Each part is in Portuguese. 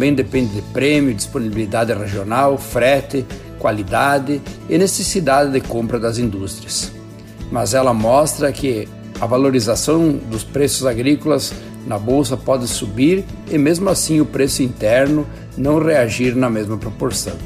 também depende de prêmio, disponibilidade regional, frete, qualidade e necessidade de compra das indústrias. Mas ela mostra que a valorização dos preços agrícolas na bolsa pode subir e mesmo assim o preço interno não reagir na mesma proporção.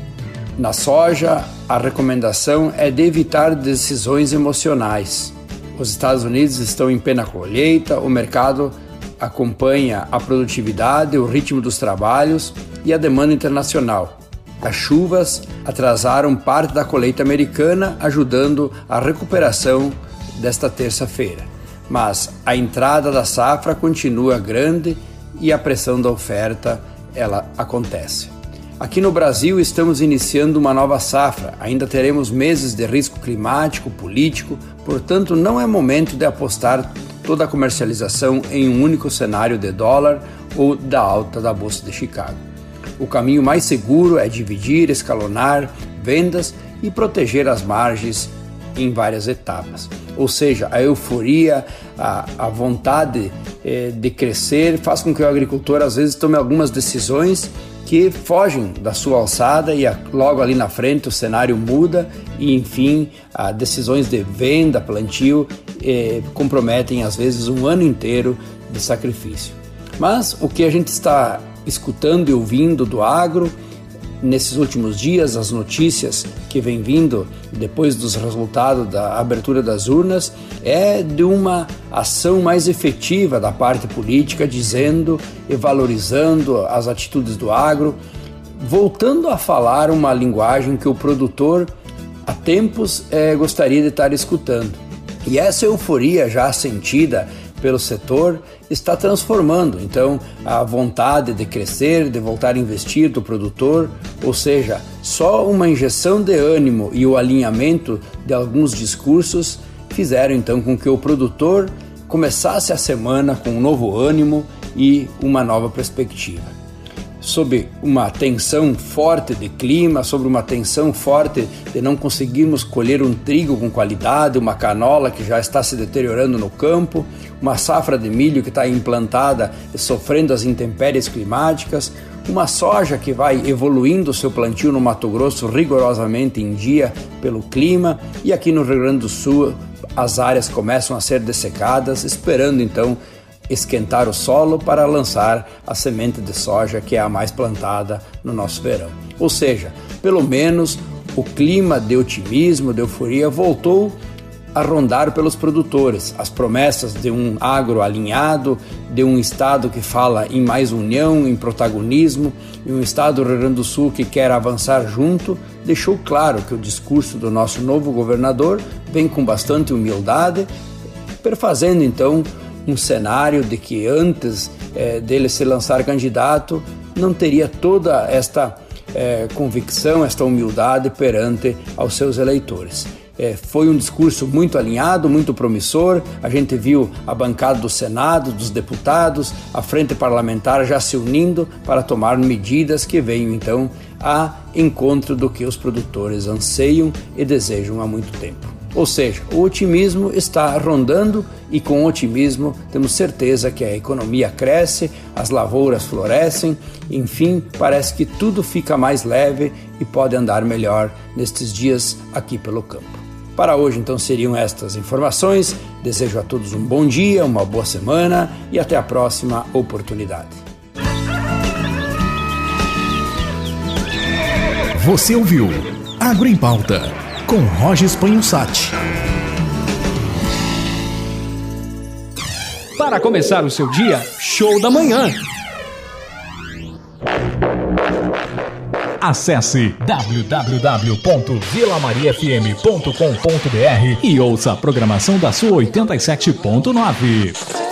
Na soja, a recomendação é de evitar decisões emocionais. Os Estados Unidos estão em plena colheita, o mercado acompanha a produtividade, o ritmo dos trabalhos e a demanda internacional. As chuvas atrasaram parte da colheita americana, ajudando a recuperação desta terça-feira. Mas a entrada da safra continua grande e a pressão da oferta ela acontece. Aqui no Brasil estamos iniciando uma nova safra, ainda teremos meses de risco climático, político, portanto não é momento de apostar toda a comercialização em um único cenário de dólar ou da alta da Bolsa de Chicago. O caminho mais seguro é dividir, escalonar vendas e proteger as margens em várias etapas. Ou seja, a euforia, a vontade de crescer faz com que o agricultor às vezes tome algumas decisões que fogem da sua alçada e logo ali na frente o cenário muda e enfim, decisões de venda, plantio comprometem às vezes um ano inteiro de sacrifício. Mas o que a gente está escutando e ouvindo do agro nesses últimos dias, as notícias que vem vindo depois dos resultados da abertura das urnas, é de uma ação mais efetiva da parte política, dizendo e valorizando as atitudes do agro, voltando a falar uma linguagem que o produtor há tempos gostaria de estar escutando. E essa euforia já sentida pelo setor está transformando, então, a vontade de crescer, de voltar a investir do produtor, ou seja, só uma injeção de ânimo e o alinhamento de alguns discursos fizeram então com que o produtor começasse a semana com um novo ânimo e uma nova perspectiva. Sob uma tensão forte de clima, sobre uma tensão forte de não conseguirmos colher um trigo com qualidade, uma canola que já está se deteriorando no campo, uma safra de milho que está implantada e sofrendo as intempéries climáticas, uma soja que vai evoluindo seu plantio no Mato Grosso rigorosamente em dia pelo clima, e aqui no Rio Grande do Sul as áreas começam a ser dessecadas, esperando então esquentar o solo para lançar a semente de soja, que é a mais plantada no nosso verão. Ou seja, pelo menos o clima de otimismo, de euforia voltou a rondar pelos produtores. As promessas de um agro alinhado, de um estado que fala em mais união, em protagonismo, e um estado do Rio Grande do Sul que quer avançar junto, deixou claro que o discurso do nosso novo governador vem com bastante humildade, perfazendo então um cenário de que antes dele se lançar candidato não teria toda esta convicção, esta humildade perante aos seus eleitores. Foi um discurso muito alinhado, muito promissor. A gente viu a bancada do Senado, dos deputados, a frente parlamentar já se unindo para tomar medidas que venham então a encontro do que os produtores anseiam e desejam há muito tempo. Ou seja, o otimismo está rondando e com otimismo temos certeza que a economia cresce, as lavouras florescem, enfim, parece que tudo fica mais leve e pode andar melhor nestes dias aqui pelo campo. Para hoje, então, seriam estas informações. Desejo a todos um bom dia, uma boa semana e até a próxima oportunidade. Você ouviu Agro em Pauta, com Roger Spanhusati. Para começar o seu dia, show da manhã. Acesse www.vilamariafm.com.br e ouça a programação da sua 87.9.